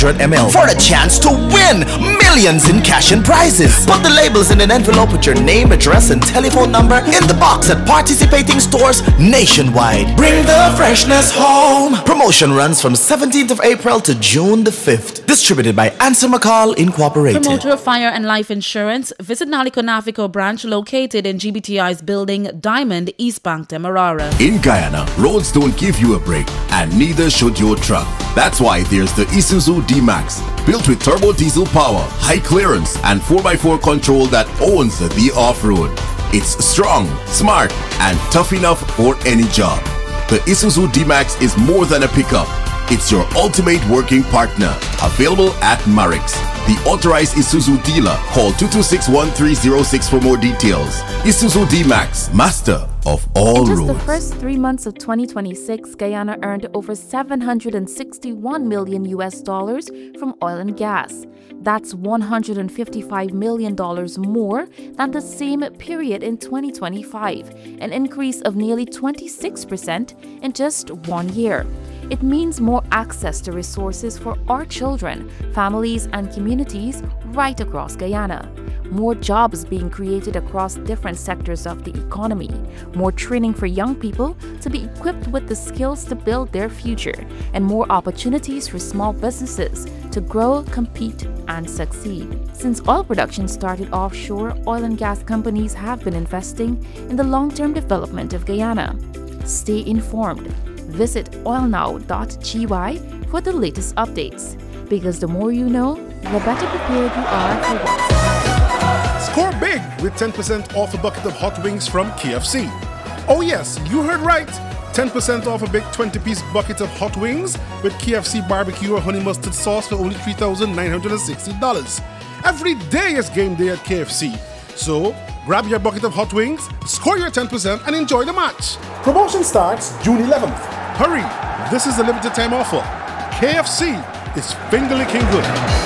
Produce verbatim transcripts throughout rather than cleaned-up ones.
milliliters for a chance to win millions in cash and prizes. Put the labels in an envelope with your name, address, and telephone number in the box at participating stores nationwide. Bring the freshness home. Promotion runs from seventeenth of April to June the fifth. Distributed by Answer McCall Incorporated. Promoter of fire and life insurance, visit Naliko Navico branch located in G B T I's building Diamond, East Bank, Demerara. In Guyana, roads don't give you a break, and neither should your truck. That's why there's the Isuzu D-Max, built with turbo diesel power, high clearance, and four by four control that owns the off-road. It's strong, smart, and tough enough for any job. The Isuzu D-Max is more than a pickup. It's your ultimate working partner. Available at Marix, the authorized Isuzu dealer. Call two two six, one three zero six for more details. Isuzu D-Max, master of all In just roads. the first three months of twenty twenty-six, Guyana earned over seven hundred sixty-one million U S dollars from oil and gas. That's one hundred fifty-five million dollars more than the same period in twenty twenty-five, an increase of nearly twenty-six percent in just one year. It means more access to resources for our children, families, and communities right across Guyana. More jobs being created across different sectors of the economy. More training for young people to be equipped with the skills to build their future. And more opportunities for small businesses to grow, compete, and succeed. Since oil production started offshore, oil and gas companies have been investing in the long-term development of Guyana. Stay informed. Visit oil now dot g y for the latest updates. Because the more you know, the better prepared you are for what's ahead. Score big with ten percent off a bucket of hot wings from K F C. Oh yes, you heard right. ten percent off a big twenty-piece bucket of hot wings with K F C barbecue or honey mustard sauce for only three thousand nine hundred sixty dollars. Every day is game day at K F C. So, grab your bucket of hot wings, score your ten percent, and enjoy the match. Promotion starts June eleventh. Hurry, this is a limited time offer. K F C is finger licking good.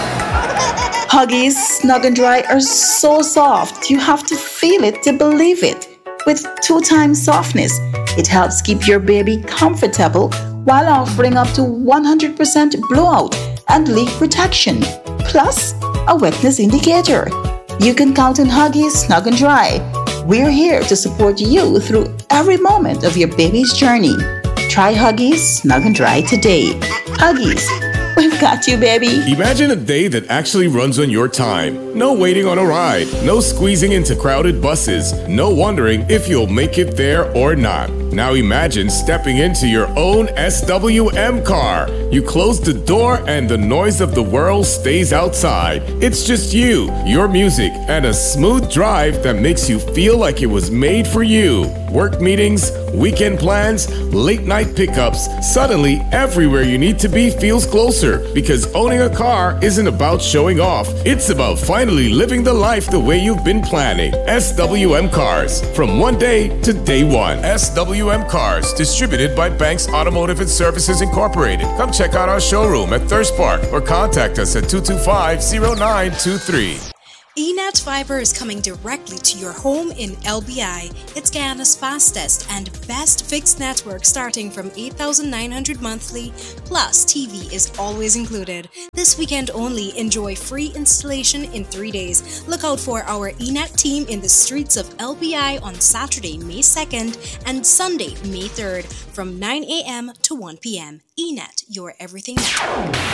Huggies Snug and Dry are so soft, you have to feel it to believe it. With two times softness, it helps keep your baby comfortable while offering up to one hundred percent blowout and leak protection, plus a wetness indicator. You can count on Huggies Snug and Dry. We're here to support you through every moment of your baby's journey. Try Huggies Snug and Dry today. Huggies, we've got you, baby. Imagine a day that actually runs on your time. No waiting on a ride, no squeezing into crowded buses, no wondering if you'll make it there or not. Now imagine stepping into your own S W M car. You close the door and the noise of the world stays outside. It's just you, your music, and a smooth drive that makes you feel like it was made for you. Work meetings, weekend plans, late night pickups. Suddenly, everywhere you need to be feels closer, because owning a car isn't about showing off. It's about finally living the life the way you've been planning. S W M Cars, from one day to day one. S W M Cars, distributed by Banks Automotive and Services Incorporated. Come check out our showroom at Thirst Park or contact us at two two five, zero nine two three. eNet Fiber is coming directly to your home in L B I. It's Guyana's fastest and best fixed network, starting from eight thousand nine hundred monthly, plus T V is always included. This weekend only, enjoy free installation in three days. Look out for our eNet team in the streets of L B I on Saturday, May second and Sunday, May third from nine a.m. to one p.m. eNet, your everything network.